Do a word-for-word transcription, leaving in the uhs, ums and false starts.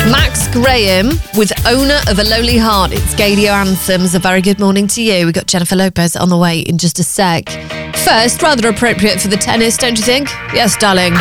Max Graham with Owner of a Lonely Heart. It's Gadio Anthems. A very good morning to you. We've got Jennifer Lopez on the way in just a sec. First, rather appropriate for the tennis, don't you think? Yes, darling.